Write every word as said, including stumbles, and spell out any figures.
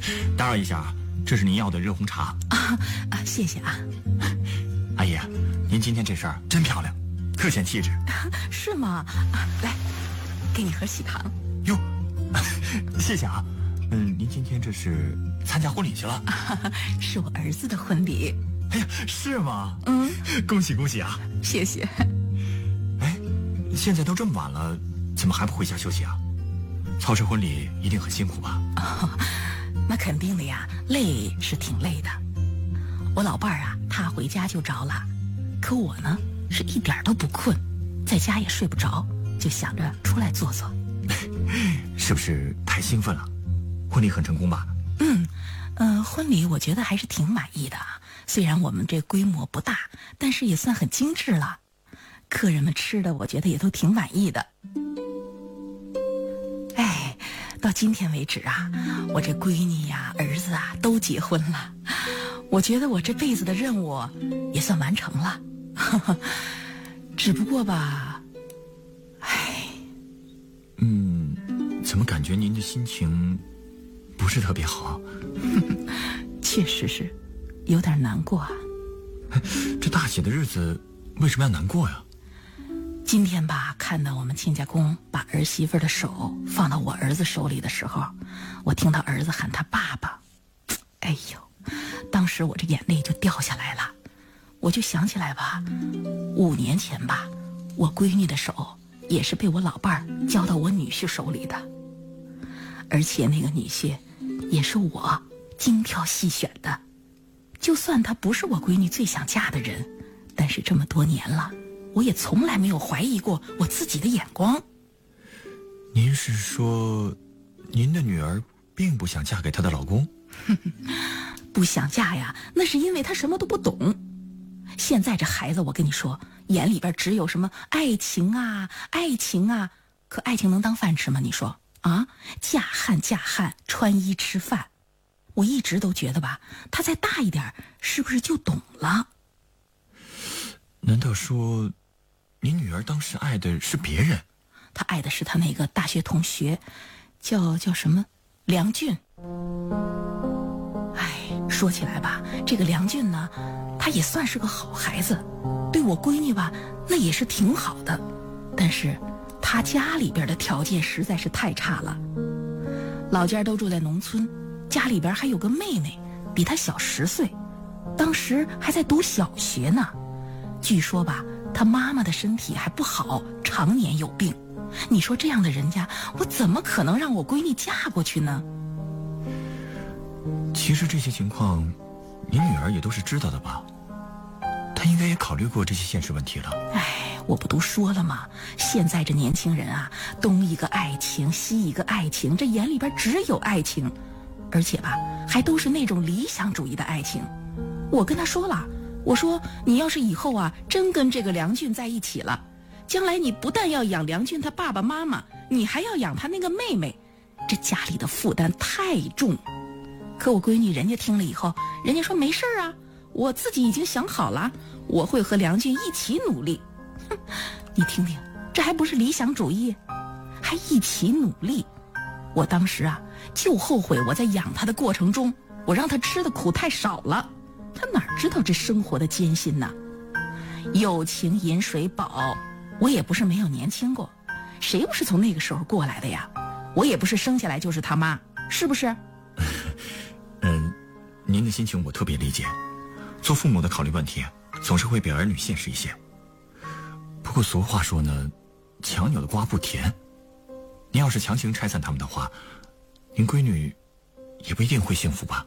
打扰一下啊，这是您要的热红茶啊啊，谢谢啊。 阿姨，您今天这身真漂亮，特显气质。 是吗？啊，来，给你盒喜糖。 哟，谢谢啊。嗯，您今天这是参加婚礼去了？ 啊，是我儿子的婚礼。 哎呀，是吗？ 嗯， 恭喜恭喜啊！ 谢谢。 哎，现在都这么晚了，怎么还不回家休息啊？操持婚礼一定很辛苦吧？ 哦，那肯定的呀，累是挺累的。我老伴儿啊，他回家就着了，可我呢是一点都不困，在家也睡不着，就想着出来坐坐。 是不是太兴奋了？婚礼很成功吧？ 嗯，呃，婚礼我觉得还是挺满意的。虽然我们这规模不大，但是也算很精致了。客人们吃的，我觉得也都挺满意的。哎，到今天为止啊，我这闺女呀、儿子啊都结婚了，我觉得我这辈子的任务也算完成了。只不过吧，哎， 嗯，怎么感觉您的心情不是特别好？ 确实是有点难过啊。 这大喜的日子为什么要难过呀？ 今天吧，看到我们亲家公把儿媳妇的手放到我儿子手里的时候，我听到儿子喊他爸爸，哎呦，当时我这眼泪就掉下来了。我就想起来吧，五年前吧，我闺女的手也是被我老伴儿交到我女婿手里的，而且那个女婿也是我精挑细选的。就算他不是我闺女最想嫁的人，但是这么多年了，我也从来没有怀疑过我自己的眼光。 您是说，您的女儿并不想嫁给她的老公？ 不想嫁呀，那是因为她什么都不懂。现在这孩子，我跟你说，眼里边只有什么爱情啊，爱情啊，可爱情能当饭吃吗？你说啊，嫁汉嫁汉，穿衣吃饭。我一直都觉得吧，他再大一点，是不是就懂了？ 难道说，您女儿当时爱的是别人？ 她爱的是她那个大学同学，叫叫什么梁俊。哎，说起来吧，这个梁俊呢，他也算是个好孩子，对我闺女吧，那也是挺好的。但是他家里边的条件实在是太差了，老家都住在农村，家里边还有个妹妹，比他小十岁，当时还在读小学呢。据说吧，他妈妈的身体还不好，常年有病。你说这样的人家，我怎么可能让我闺女嫁过去呢？ 其实这些情况，您女儿也都是知道的吧？她应该也考虑过这些现实问题了。 哎，我不都说了吗？现在这年轻人啊，东一个爱情，西一个爱情，这眼里边只有爱情，而且吧，还都是那种理想主义的爱情。我跟他说了，我说你要是以后啊，真跟这个梁俊在一起了，将来你不但要养梁俊他爸爸妈妈，你还要养他那个妹妹，这家里的负担太重。可我闺女人家听了以后，人家说没事啊，我自己已经想好了，我会和梁俊一起努力。哼，你听听，这还不是理想主义，还一起努力。我当时啊，就后悔我在养他的过程中，我让他吃的苦太少了，他哪知道这生活的艰辛呢？友情饮水饱，我也不是没有年轻过，谁不是从那个时候过来的呀？我也不是生下来就是他妈，是不是？ 嗯，您的心情我特别理解，做父母的考虑问题总是会比儿女现实一些。不过俗话说呢，强扭的瓜不甜，您要是强行拆散他们的话，您闺女也不一定会幸福吧？